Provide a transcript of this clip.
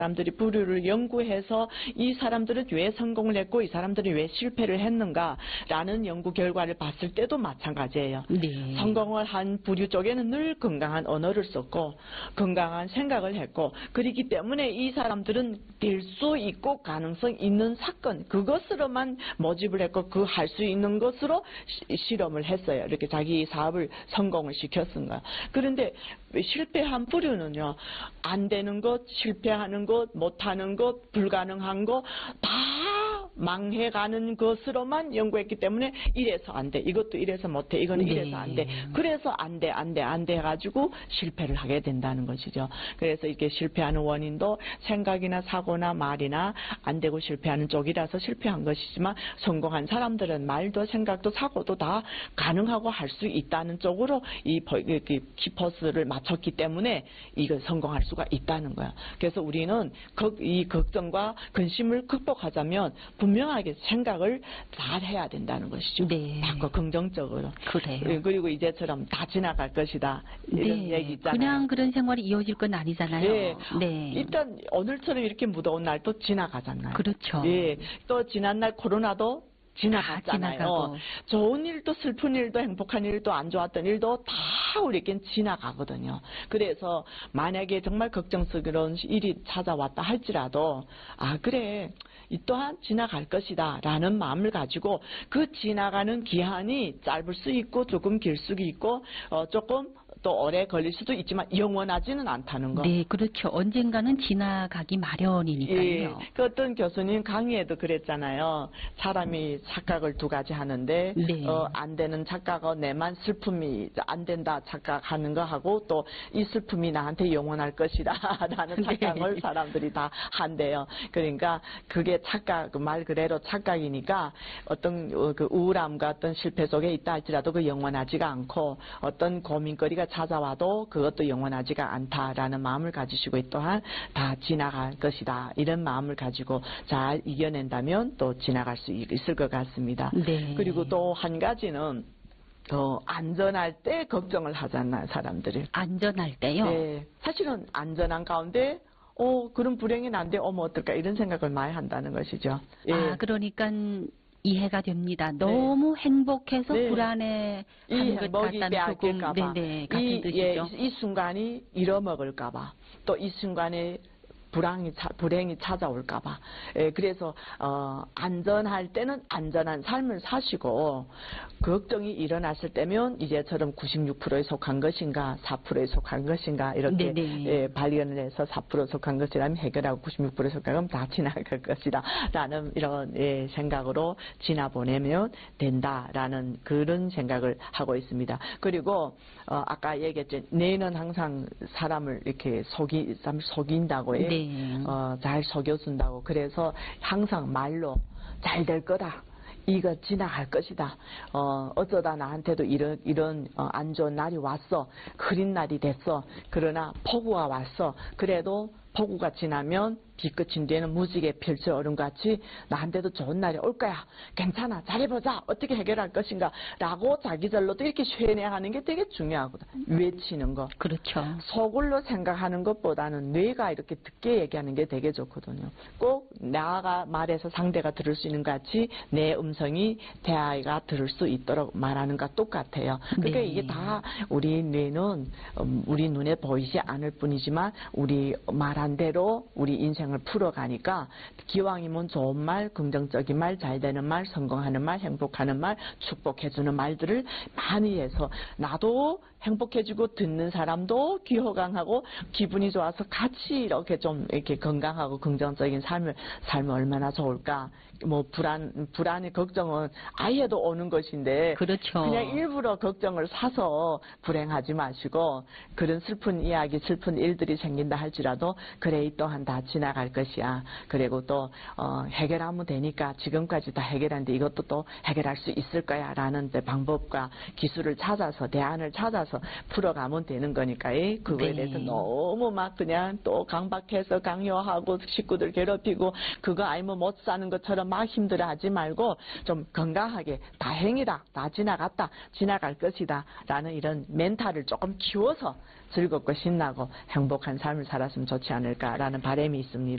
사람들이 부류를 연구해서 이 사람들은 왜 성공을 했고 이 사람들이 왜 실패를 했는가라는 연구 결과를 봤을 때도 마찬가지예요. 네. 성공을 한 부류 쪽에는 늘 건강한 언어를 썼고 건강한 생각을 했고 그렇기 때문에 이 사람들은 될 수 있고 가능성 있는 사건 그것으로만 모집을 했고 그 할 수 있는 것으로 실험을 했어요. 이렇게 자기 사업을 성공을 시켰은 거야. 그런데 실패한 부류는요. 안 되는 것, 실패하는 것, 못하는 것, 불가능한 것 다 망해가는 것으로만 연구했기 때문에 이래서 안 돼. 이것도 이래서 못해. 이거는 네. 이래서 안 돼. 그래서 안 돼 해가지고 실패를 하게 된다는 것이죠. 그래서 이렇게 실패하는 원인도 생각이나 사고나 말이나 안 되고 실패하는 쪽이라서 실패한 것이지만 성공한 사람들은 말도 생각도 사고도 다 가능하고 할 수 있다는 쪽으로 이 키포스를 맞췄기 때문에 이걸 성공할 수가 있다는 거야. 그래서 우리는 이 걱정과 근심을 극복하자면 분명하게 생각을 잘 해야 된다는 것이죠. 네. 자꾸 긍정적으로. 그래요. 그리고 이제처럼 다 지나갈 것이다. 이런 네. 얘기 있잖아요. 그냥 그런 생활이 이어질 건 아니잖아요. 네. 네. 일단 오늘처럼 이렇게 무더운 날도 지나가잖아요. 그렇죠. 예. 또 지난날 코로나도 지나갔잖아요. 좋은 일도 슬픈 일도 행복한 일도 안 좋았던 일도 다 우리에겐 지나가거든요. 그래서 만약에 정말 걱정스러운 일이 찾아왔다 할지라도 그래 이 또한 지나갈 것이다 라는 마음을 가지고 그 지나가는 기한이 짧을 수 있고 조금 길 수도 있고 조금 또 오래 걸릴 수도 있지만 영원하지는 않다는 거. 네, 그렇죠. 언젠가는 지나가기 마련이니까요. 예, 그 어떤 교수님 강의에도 그랬잖아요. 사람이 착각을 두 가지 하는데 네. 안 되는 착각은 내만 슬픔이 안 된다 착각하는 거 하고 또 이 슬픔이 나한테 영원할 것이다 라는 착각을 네. 사람들이 다 한대요. 그러니까 그게 착각 말 그대로 착각이니까 어떤 그 우울함과 어떤 실패 속에 있다 할지라도 그 영원하지가 않고 어떤 고민거리가 찾아와도 그것도 영원하지가 않다라는 마음을 가지시고 또한 다 지나갈 것이다 이런 마음을 가지고 잘 이겨낸다면 또 지나갈 수 있을 것 같습니다. 네. 그리고 또 한 가지는 안전할 때 걱정을 하잖아요, 사람들이. 안전할 때요? 네. 사실은 안전한 가운데 그런 불행이 난데 어떨까 이런 생각을 많이 한다는 것이죠. 예. 그러니까 이해가 됩니다. 너무 행복해서 네. 불안해 이 하는 것 행복이 같다는 빼앗길까 봐. 네네, 같은 뜻이죠. 이 순간이 잃어먹을까 봐. 또 이 순간에 불행이 찾아올까 봐. 그래서 안전할 때는 안전한 삶을 사시고 걱정이 일어났을 때면 이제처럼 96%에 속한 것인가 4%에 속한 것인가 이렇게 발견을 해서 4% 속한 것이라면 해결하고 96%에 속한 건 다 지나갈 것이다 라는 이런 생각으로 지나보내면 된다라는 그런 생각을 하고 있습니다. 그리고 아까 얘기했죠. 뇌는 항상 사람을 이렇게 속인다고 해요. 네. 잘 속여준다고. 그래서 항상 말로 잘 될 거다. 이거 지나갈 것이다. 어쩌다 나한테도 이런 안 좋은 날이 왔어. 흐린 날이 됐어. 그러나 폭우가 왔어. 그래도 폭우가 지나면 비끝인 뒤에는 무지개 펼쳐 얼음같이 나한테도 좋은 날이 올 거야. 괜찮아. 잘해보자. 어떻게 해결할 것인가. 라고 자기절로도 이렇게 쇠뇌하는 게 되게 중요하거든. 외치는 거. 그렇죠. 속으로 생각하는 것보다는 뇌가 이렇게 듣게 얘기하는 게 되게 좋거든요. 꼭 나가 말해서 상대가 들을 수 있는 것 같이 내 음성이 대아이가 들을 수 있도록 말하는 것과 똑같아요. 그러니까 네. 이게 다 우리 뇌는 우리 눈에 보이지 않을 뿐이지만 우리 말한 대로 우리 인생을 풀어가니까 기왕이면 좋은 말, 긍정적인 말, 잘 되는 말, 성공하는 말, 행복하는 말, 축복해주는 말들을 많이 해서 나도 행복해지고 듣는 사람도 귀호강하고 기분이 좋아서 같이 이렇게 좀 이렇게 건강하고 긍정적인 삶을 살면 얼마나 좋을까. 뭐 불안의 걱정은 아예도 오는 것인데 그렇죠. 그냥 일부러 걱정을 사서 불행하지 마시고 그런 슬픈 이야기, 슬픈 일들이 생긴다 할지라도 그래 이 또한 다 지나갈 것이야. 그리고 또 해결하면 되니까 지금까지 다 해결했는데 이것도 또 해결할 수 있을 거야 라는 방법과 기술을 찾아서 대안을 찾아서 풀어가면 되는 거니까 그거에 대해서 너무 막 그냥 또 강박해서 강요하고 식구들 괴롭히고 그거 아니면 못 사는 것처럼 막 힘들어하지 말고 좀 건강하게 다행이다, 다 지나갔다, 지나갈 것이다 라는 이런 멘탈을 조금 키워서 즐겁고 신나고 행복한 삶을 살았으면 좋지 않을까라는 바람이 있습니다.